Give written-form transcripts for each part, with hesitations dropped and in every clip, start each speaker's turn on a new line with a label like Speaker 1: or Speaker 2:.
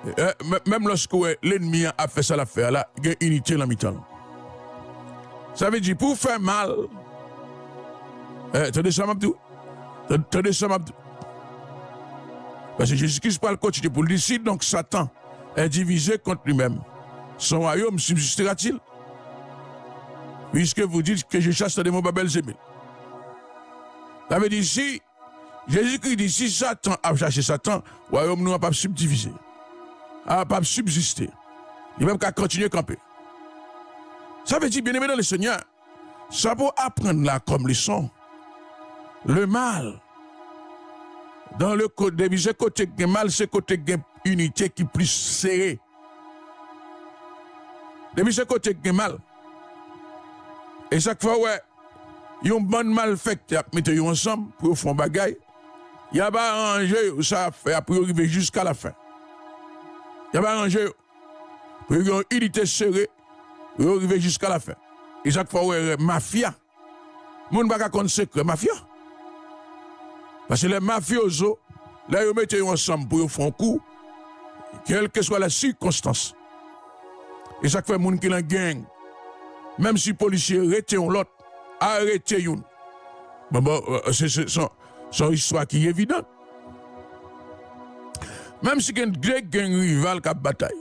Speaker 1: Même lorsque l'ennemi a fait ça l'affaire là, il y a une unité dans le mi-temps. Ça veut dire pour faire mal. T'as ça Mabdou? T'as ça Mabdou? Parce que Jésus-Christ parle continuer pour le dire, donc Satan est divisé contre lui-même. Son royaume subsistera-t-il? Puisque vous dites que je chasse des mots Babel Zémil. Ça veut dire si Jésus-Christ dit si Satan a chassé Satan, le royaume nous n'a pas subdivisé. A pas subsister. Il même qu'à continuer à camper. Ça veut dire, bien aimé dans le Seigneur, ça pour apprendre là comme leçon. Le mal, dans le côté de mal, c'est côté de unité qui est plus serré. Depuis ce côté de mal. Et chaque fois, ouais, ils ont bon mal fait, ils mettent ensemble pour faire un bagaille. Il y a pas arrangé, ça fait pour arriver jusqu'à la fin. Il y a pas arrangé pour une unité serrée, pour arriver jusqu'à la fin. Et chaque fois, ouais, mafia. Moun baka kon secret, mafia. Parce que les mafiosos, là, ils mettent ensemble pour faire un coup, quelle que soit la circonstance. Et chaque fois, moun qui la gang, même si les policiers arrêtent l'autre, arrêtent une. C'est son histoire qui est évidente. Même si il y a une gang rival qui a bataille.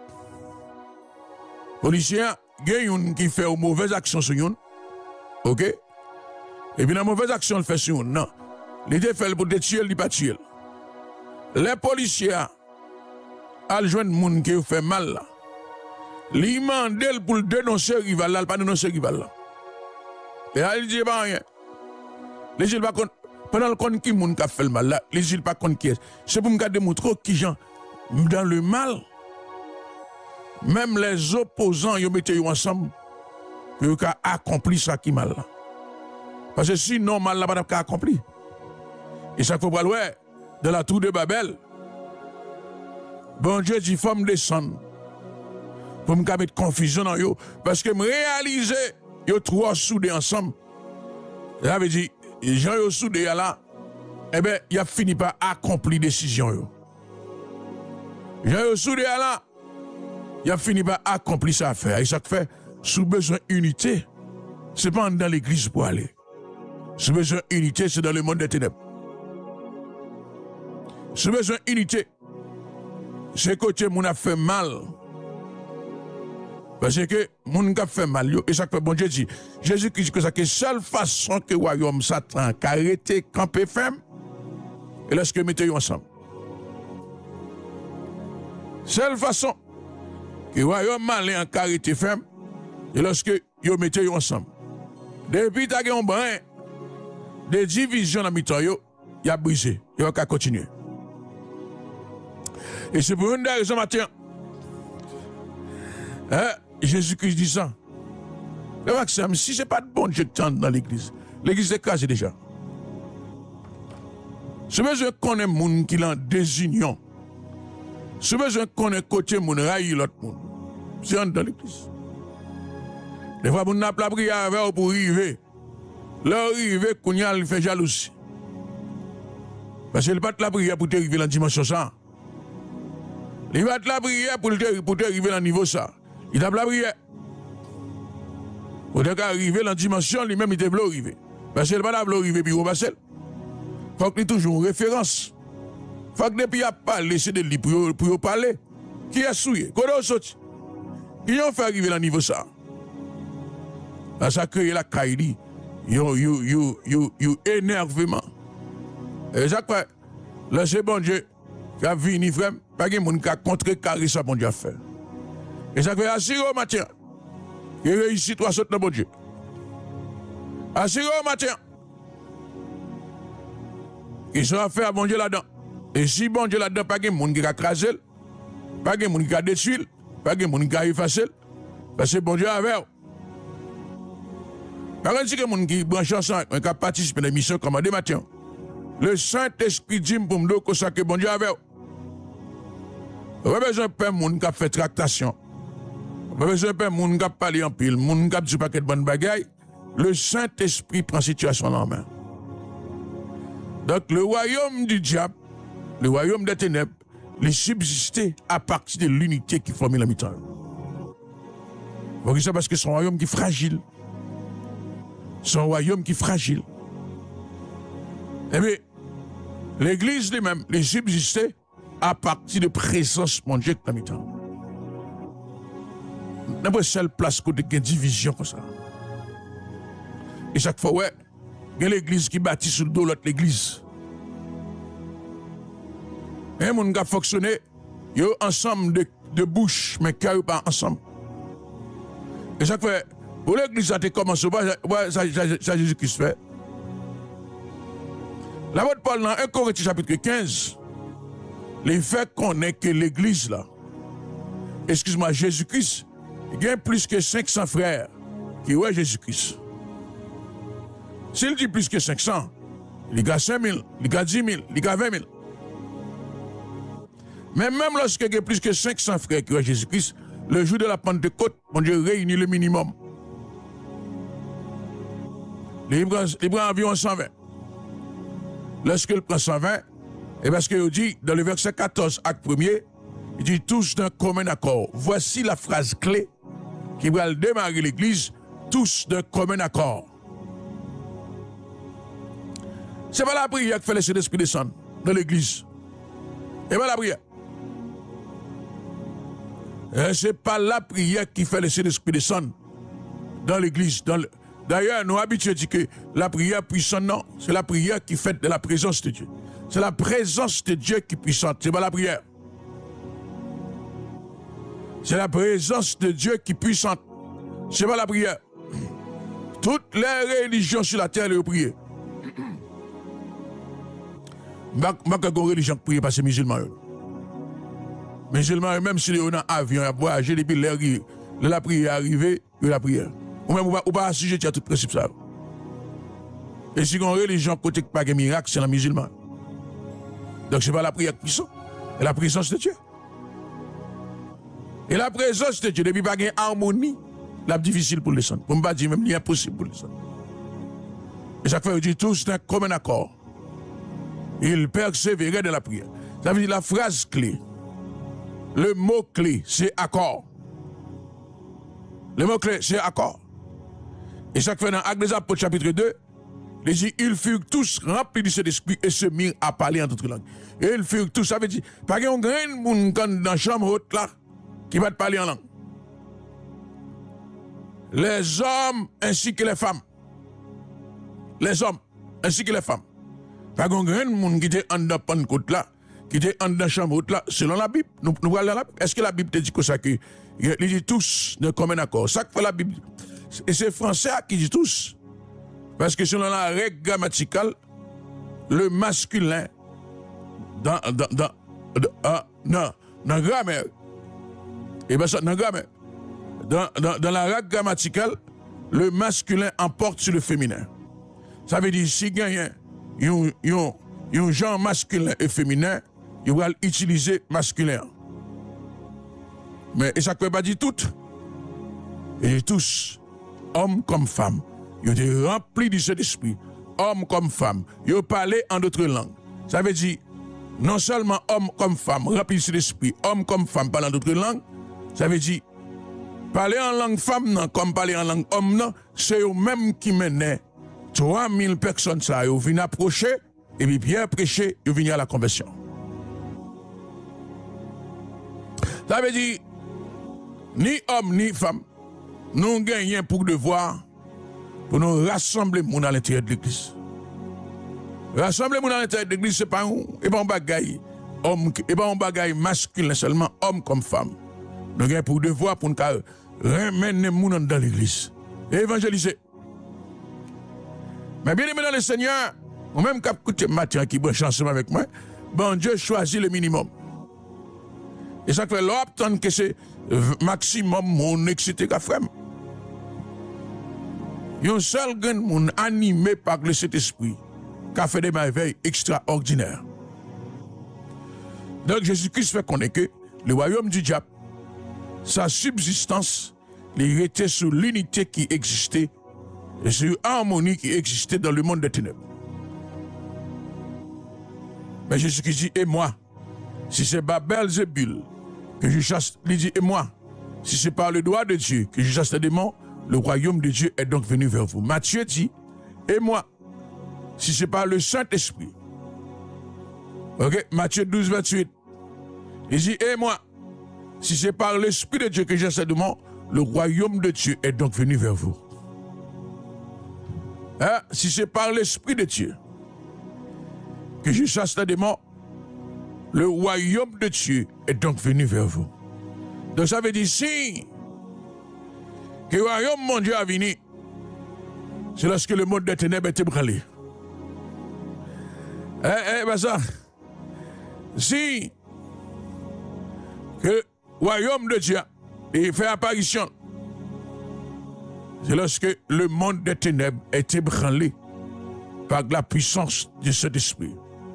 Speaker 1: Les policiers, il y a une qui fait une mauvaise action sur une. OK? Et puis la mauvaise action, elle fait sur une. Non. L'idée fait pour tuer, il pas tuer. Les policiers, ils joignent des gens qui fait mal là. Ils demandent pour dénoncer le rival là, pas dénoncer le rival là. Et ils disent pas rien. Les gens pas pendant le compte qui moun ka fait le mal là, les gens pas compte qui est. C'est pour me démontrer qui gens dans le mal. Même les opposants ils mettent ensemble pour accomplir ça qui mal là. Parce que sinon mal là pas accompli. Et ça faut pas ouais dans la tour de Babel. Bon Dieu dit faut me descendre. Pour me mettre confusion dans yo parce que me réaliser yo trois soudés ensemble. Ça veut dire les gens yo soudés là eh ben il a fini par accomplir décision yo. Gens yo soudés là il a fini par accomplir sa affaire et ça fait sous besoin unité. C'est pas dans l'église pour aller. Sous besoin unité c'est dans le monde des ténèbres. Sous besoin unité c'est côté moun a fait mal. Parce que moun ka fait mal yo et ça fait bon Dieu dit Jésus-Christ que ça que seule façon que royaume Satan ka arrêter camper ferme et lorsque mettez ensemble. Seule façon que royaume malin ka arrêter ferme et lorsque yo mettez ensemble. Depuis ta gen brin de division dans mi-temps yo, y a brisé, yo ka continuer. Et c'est pour une des raisons matin. Jésus-Christ dit ça. Le maximum, si ce n'est pas de bon Dieu qui dans l'église, l'église est écrasée déjà. C'est besoin qu'on ait moun qui l'en désunion. C'est besoin qu'on ait côté moun raille l'autre moun. C'est dans l'église. Des fois, moun n'a pas prié avec pour arriver. Là, arriver, qu'on y a, il fait jalousie. Parce qu'il n'a pas de la prière pour t'arriver dans la dimension ça. Il va te la prière pour t'arriver dans le niveau ça. Il t'a la prière. Pour t'arriver dans la dimension, lui-même, il t'a voulu arriver. Parce qu'il n'a pas voulu arriver, puis il va passer. Il faut qu'il ait toujours une référence. Il faut que depuis il a parlé, c'est de lui pour parler. Qui a souillé? Quand on saute, qui ont fait arriver dans le niveau ça? Ça crée la caïdi. Énervement. Et ça quoi? Là, c'est bon Dieu qui a venu, frère. Pas de monde qui a contrecarré ça, bon Dieu a fait. Et ça fait assurer au matin. Il réussit trois sautes dans bon Dieu. Assurer au matin. Ils sont affaires à bon Dieu là-dedans. Et si bon Dieu là-dedans, pas de monde qui a crasé, pas de monde qui a détruit, pas de monde qui a effacé, parce que bon Dieu a fait. Par contre, si quelqu'un qui branche ensemble, qui a participé à l'émission comme des matins, le Saint-Esprit dit pour me dire que bon Dieu a fait. On n'a pas besoin de faire moun qui fait tractation. On n'a pas besoin de faire moun qui parle en pile, moun qui dit paquet de bonnes bagailles. Le Saint-Esprit prend situation en main. Donc le royaume du diable, le royaume des ténèbres, les subsister à partir de l'unité qui forme la mi-temps. Ça parce que son royaume qui est fragile. Son royaume qui est fragile. Eh bien, l'Église lui-même, les subsister à partir de présence mon Dieu la mi-temps. N'a pas seule place où il y a une division comme ça. Et chaque fois, ouais, il y a l'Église qui bâtit sur le dos de l'autre l'Église. Et mon gars fonctionné, ils ont ensemble de bouche, mais cœur pas ensemble. Et chaque fois, pour l'Église, ça a commencé, ça Jésus-Christ fait. La voix de Paul dans 1 Corinthiens chapitre 15, les faits qu'on est que l'Église là, excuse-moi, Jésus-Christ, il y a plus que 500 frères qui ont Jésus-Christ. S'il dit plus que 500, il y a 5 000, il y a 10 000, il y a 20 000. Mais même lorsqu'il y a plus que 500 frères qui ont Jésus-Christ, le jour de la Pentecôte, mon Dieu réunit le minimum. Il prend environ 120. Lorsqu'il prend 120, et parce qu'il dit, dans le verset 14, acte 1er, il dit tous d'un commun accord. Voici la phrase clé qui va démarrer l'Église, tous d'un commun accord. Ce n'est pas la prière qui fait le Saint-Esprit descendre dans l'Église. Ce n'est pas la prière. Ce n'est pas la prière qui fait le Saint-Esprit descendre dans l'Église. D'ailleurs, nous habitués dit que la prière puissante, non. C'est la prière qui fait de la présence de Dieu. C'est la présence de Dieu qui est puissante. Ce n'est pas la prière. C'est la présence de Dieu qui est puissante. Ce n'est pas la prière. Toutes les religions sur la terre, elles prient. Je ne sais pas si religion qui prie parce que les musulmans. Les musulmans, même si on a un avion, ils voyagé depuis la prière est arrivée, il y a la prière. Ou même, ou pas assujetti à tout principe ça. Et si on religion côté pas de miracle, c'est la musulman. Donc c'est pas la prière puissante, c'est la présence de Dieu. Et la présence de Dieu, depuis pas une harmonie, c'est difficile pour le descendre. Pour ne pas dire même l'impossible pour le descendre. Et chaque fois, on dit tous d'un commun accord. Il persévérait dans la prière. Ça veut dire la phrase clé. Le mot clé, c'est accord. Le mot clé, c'est accord. Et chaque fois dans Actes des Apôtres, chapitre 2, il dit, ils furent tous remplis du Saint-Esprit et se mirent à parler en d'autres langues. Et ils furent tous, ça veut dire, pas qu'il y a un grand monde dans la chambre haute là, qui va te parler en langue. Les hommes ainsi que les femmes. Les hommes ainsi que les femmes. Pas qu'il y a un grand monde qui était en dans Pentecôte là, qui était en dans la chambre haute là, selon la Bible. Nous parlons de la Bible. Est-ce que la Bible te dit que ça, que il dit tous de commun accord? Ça que fait la Bible. Et c'est français qui dit tous. Parce que selon la règle grammaticale, le masculin, dans la grammaire, et bien ça, dans la grammaire, dans la règle grammaticale, le masculin emporte sur le féminin. Ça veut dire, si il y a un genre masculin et féminin, il va utiliser masculin. Mais et ça ne peut pas dire tout. Et tous, hommes comme femmes, ils étaient remplis du Saint-Esprit, hommes comme femmes, ils parlaient en d'autres langues. Ça veut dire, non seulement hommes comme femmes, remplis du Saint-Esprit, hommes comme femmes parlant d'autres langues, ça veut dire, parler en langue femme, non, comme parler en langue homme, non, c'est eux-mêmes qui menaient 3000 personnes, ça, ils viennent approcher, et puis bien prêcher, ils viennent à la conversion. Ça veut dire, ni homme ni femme, nous gagnons pour devoir pour nous rassembler à l'intérieur de l'église. Rassembler à l'intérieur de l'église, ce n'est pas un bagaille homme, et pas un bagaille masculin seulement, homme comme femme. Nous gagnons pour devoir pour nous ramener les gens dans l'église et évangéliser. Mais bien aimé dans le Seigneur, ou même quand écouter matin qui branche ensemble avec moi, bon Dieu choisit le minimum. Et ça fait l'obtenir que c'est maximum mon excité qu'a frère. Il y a un seul grand monde animé par le Saint-Esprit qui a fait des merveilles extraordinaires. Donc Jésus-Christ fait connaître que le royaume du diable, sa subsistance, il était sur l'unité qui existait et sur l'harmonie qui existait dans le monde des ténèbres. Mais Jésus-Christ dit, et moi, si c'est par Belzébul que je chasse, il dit, et moi, si c'est par le doigt de Dieu que je chasse les démons, le royaume de Dieu est donc venu vers vous. Matthieu dit, et moi, si c'est par le Saint-Esprit. Ok, Matthieu 12, 28. Il dit, et moi, si c'est par l'Esprit de Dieu que je chasse les démons, le royaume de Dieu est donc venu vers vous. Hein? Si c'est par l'Esprit de Dieu que je chasse les démons, le royaume de Dieu est donc venu vers vous. Donc ça veut dire si que le royaume de Dieu a venu, c'est lorsque le monde des ténèbres est ébranlé. Ben ça, si que le royaume de Dieu fait apparition, c'est lorsque le monde des ténèbres est ébranlé par la puissance de cet esprit.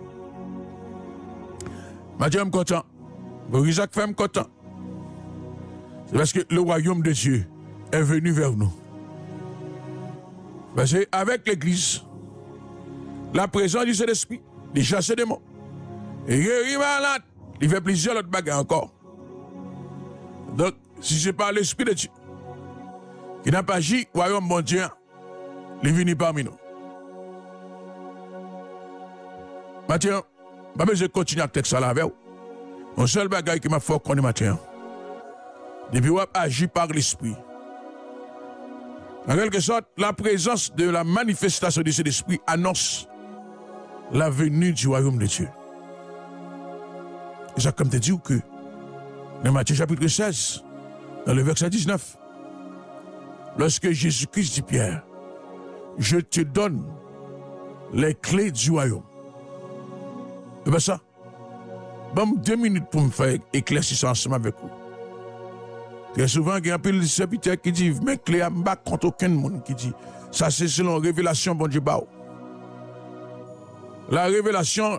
Speaker 1: Mathieu, je suis content. Isaac, je suis content. C'est parce que le royaume de Dieu est venu vers nous. Parce qu'avec l'Église, la présence du Saint-Esprit, il chasse des démons. Et il est malade. Il fait plusieurs autres bagages encore. Donc, si ce n'est pas l'Esprit de Dieu qui n'a pas agi, le royaume de Dieu, il est venu parmi nous. Mathieu, je continue avec le texte avec vous. Un seul bagage qui m'a fait connaître matin. Depuis qu'on agit par l'Esprit. En quelque sorte, la présence de la manifestation de cet esprit annonce la venue du royaume de Dieu. Et ça, comme tu dis, que dans Matthieu chapitre 16, dans le verset 19, lorsque Jésus-Christ dit Pierre, je te donne les clés du royaume. Et bien ça, bon, 2 minutes pour me faire éclaircir ça ensemble avec vous. Très souvent, il y a un peu de serviteurs qui dit, mais clé à m'bat contre aucun monde qui dit, ça c'est selon révélation, bon Dieu, bah. La révélation,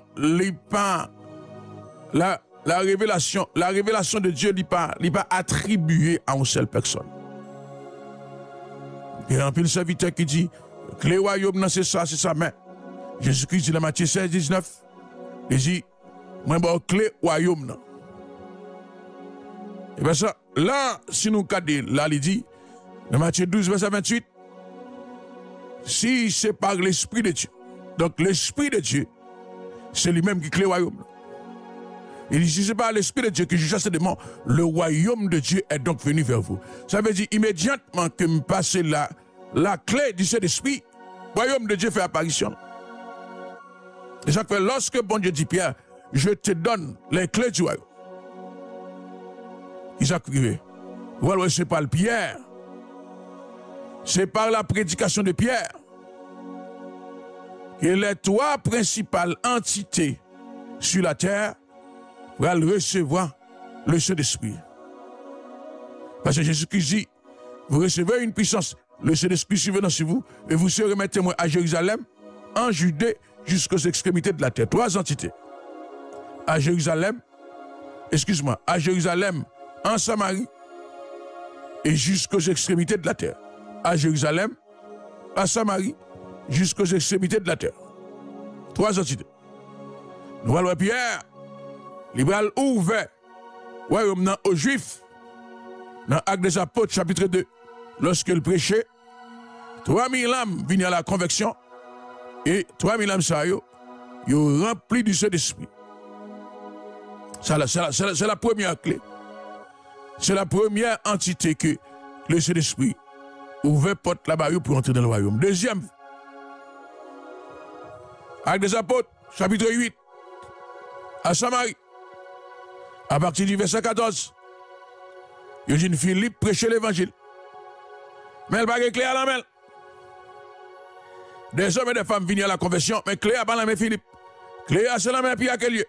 Speaker 1: la révélation de Dieu n'est pas attribuée à une seule personne. Il y a un peu de serviteurs qui dit, clé royaume, non, c'est ça, mais Jésus-Christ dit dans Matthieu 16, 19, il dit, moi, bon, clé royaume, non. Et bien ça, là, si nous cadrons, là, il dit, dans Matthieu 12, verset 28, si c'est par l'Esprit de Dieu, donc l'Esprit de Dieu, c'est lui-même qui clé le royaume. Il dit, si c'est par l'Esprit de Dieu que je chasse les démons, le royaume de Dieu est donc venu vers vous. Ça veut dire immédiatement que me passe la clé du Saint-Esprit, le royaume de Dieu fait apparition. Et ça fait, lorsque bon Dieu dit Pierre, je te donne les clés du royaume. Isaac privé. Voilà, c'est pas le Pierre. C'est par la prédication de Pierre que les 3 principales entités sur la terre vont recevoir le Saint-Esprit. Parce que Jésus-Christ dit, vous recevez une puissance, le Saint-Esprit survenant sur vous, et vous serez mes témoins à Jérusalem, en Judée, jusqu'aux extrémités de la terre. 3 entités. À Jérusalem, à Jérusalem, en Samarie, et jusqu'aux extrémités de la terre. À Jérusalem, à Samarie, jusqu'aux extrémités de la terre. 3 entités. Nous voyons Pierre, libéral ouvert, royaume aux Juifs, dans Actes des Apôtres, chapitre 2, lorsque il prêchait, 3000 âmes venaient à la conversion, et 3000 âmes, ça, ils ont rempli du Saint-Esprit. C'est la première clé. C'est la première entité que le Saint-Esprit ouvert porte là-bas pour entrer dans le royaume. Deuxième, Actes des Apôtres, chapitre 8, à Samarie, à partir du verset 14, Eugène Philippe prêchait l'évangile. Mais elle n'a pas clé à la main. Des hommes et des femmes venaient à la conversion, mais clé à la main Philippe. Clé à la main, puis à quel lieu?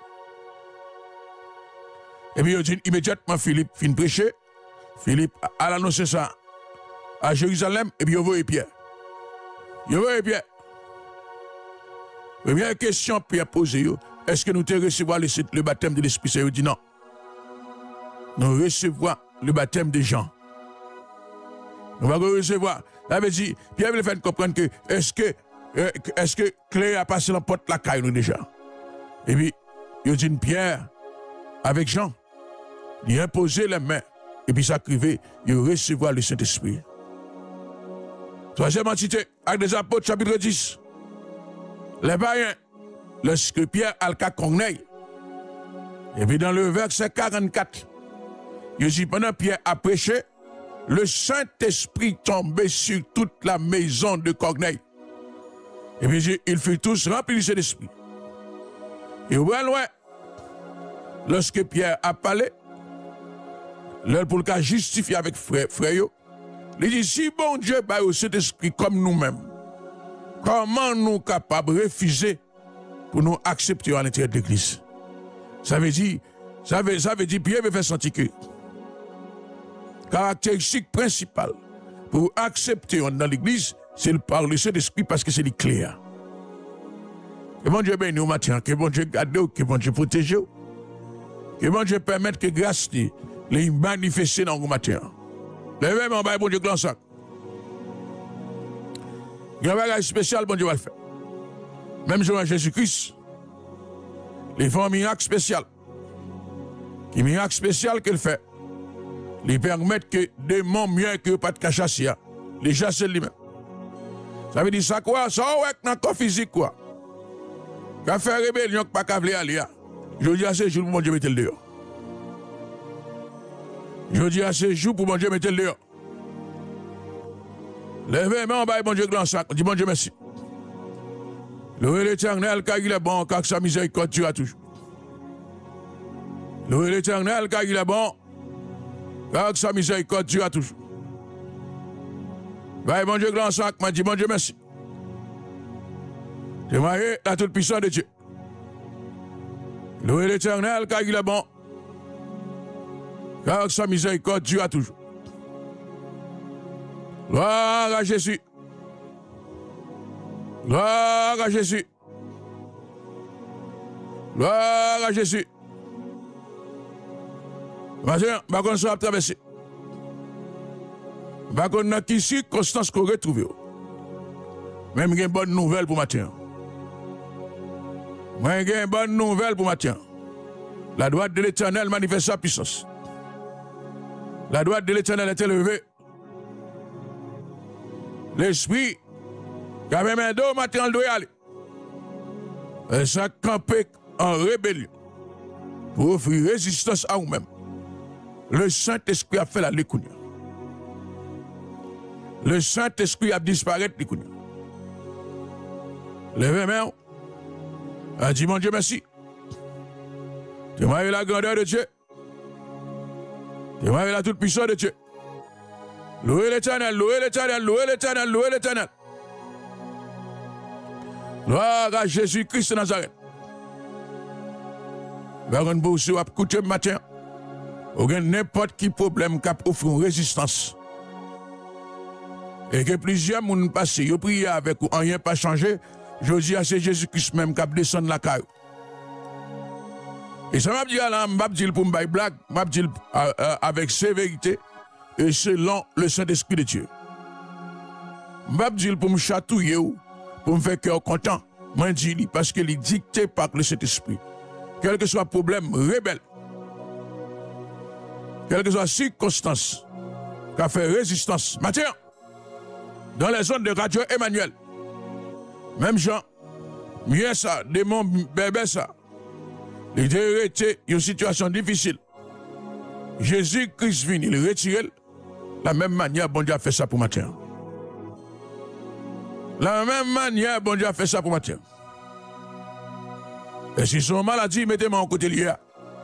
Speaker 1: Et puis, immédiatement, Philippe fin prêcher. Philippe a annoncé ça à Jérusalem, et puis il voit Pierre. Il voit Pierre. Première question, Pierre posée, est-ce que nous te recevons le baptême de l'Esprit Saint? Il dit non. Nous recevons le baptême des gens. Nous allons recevoir. Ça veut dire, Pierre veut faire comprendre que est-ce que Claire a passé la porte la caille nous déjà? Et puis, il dit Pierre, avec Jean, il imposait les mains, et puis ça criait, il recevoir le Saint-Esprit. Troisième entité, Actes des Apôtres, chapitre 10. Les païens, lorsque Pierre a le cas Corneille, et puis dans le verset 44, il dit, pendant Pierre a prêché, le Saint-Esprit tombait sur toute la maison de Corneille. Et puis ils furent tous remplis du Saint-Esprit. Et au loin, lorsque Pierre a parlé, l'heure pour le cas justifié avec frère, il dit, si bon Dieu bat au Saint-Esprit comme nous-mêmes, comment nous capables de refuser pour nous accepter à l'intérieur de l'Église? Ça veut dire, Pierre veut faire sentir que caractéristique principale pour accepter dans l'Église, c'est le parler du Saint-Esprit parce que c'est clair. Que bon Dieu bénisse au matin, que bon Dieu garde, que bon Dieu protège, que bon Dieu permette que grâce les manifester dans le matin. Levez-moi, bon Dieu, glance. Il y a un bagage spécial, bon Dieu va le faire. Même Jean Jésus-Christ, les font un miracle spécial. Un miracle spécial qu'il fait, ils permettent que des démons mieux que pas de cachasser, les chasser lui-même. Ça veut dire ça quoi? Ça ouais, dans le corps physique quoi. Quand fait rébellion, pas qu'à vouloir aller. Je dis à ce jour pour mon Dieu mettre le dehors. Je dis à ce jour pour mon Dieu mettre le dehors. Levez-moi en bas, bon Dieu, grand sac. Dis bon Dieu merci. Le l'Éternel, car il est bon, car sa miséricorde durera toujours. Le l'Éternel, car il est bon, car sa miséricorde durera toujours. Bye, bon Dieu, grand sac, m'a dit bon Dieu merci. Témoignez la toute puissance de Dieu. Louez l'Éternel, car il est bon, car sa miséricorde durera toujours. Gloire à Jésus. Gloire à Jésus. Gloire à Jésus. Maintenant, par contre, ça va traverser. Par contre, dans quelle circonstance qu'on retrouve. Même il y a une bonne nouvelle pour matin. Moi, il y a une bonne nouvelle pour matin. La droite de l'Éternel manifeste sa puissance. La droite de l'Éternel est élevée. L'esprit, qui avait même deux matin, doit y aller. Et ça campé en rébellion pour offrir résistance à vous-même. Le Saint-Esprit a fait la lécounia. Le Saint-Esprit a disparu de l'écounia. Levez main. A dit mon Dieu merci. Témoignez la grandeur de Dieu. Témoignez la toute puissance de Dieu. Louez l'Éternel, louez l'Éternel, louez l'Éternel, louez l'Éternel. Gloire à Jésus-Christ de Nazareth. Baron Bourse, vous écoutez le matin. Vous avez n'importe qui problème qui offre une résistance. Et que plusieurs personnes passent, ils prient avec vous, rien pas changé. Je dis à c'est Jésus-Christ même qui a descendu la caille. Et ça m'a dit là, m'a dit pour me blague, m'a dit avec sévérité et selon le Saint-Esprit de Dieu. M'a dit pour me chatouiller pour me faire cœur content. M'a dit parce qu'il est dicté par le Saint-Esprit. Quel que soit le problème, rebelle. Quelle que soit la circonstance qui a fait résistance. Matin, dans les zones de Radio Emmanuel, même Jean, mieux ça, démon bébé ça, il a été une situation difficile. Jésus-Christ vient, il retire la même manière, bon Dieu a fait ça pour matin. La même manière, bon Dieu a fait ça pour matin. Et si son maladie, mettez-moi en côté lié.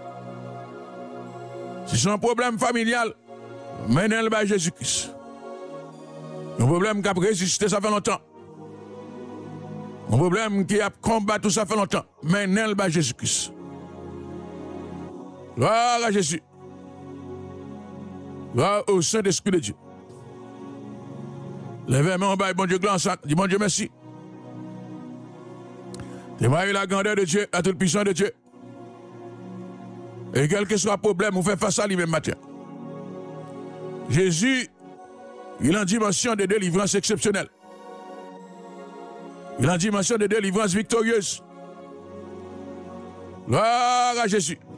Speaker 1: Si son problème familial, menez-le à Jésus-Christ. Un problème qui a résisté, ça fait longtemps. Un problème qui a combattu, ça fait longtemps. Menez-le à Jésus-Christ. Gloire à Jésus. Gloire au Saint-Esprit de Dieu. Levez-moi en bas, bon Dieu, grand sac. Dis, bon Dieu, merci. Témoignez la grandeur de Dieu, la toute puissance de Dieu. Et quel que soit le problème, vous faites face à lui-même matin. Jésus, il a une dimension de délivrance exceptionnelle. Il a une dimension de délivrance victorieuse. Gloire à Jésus.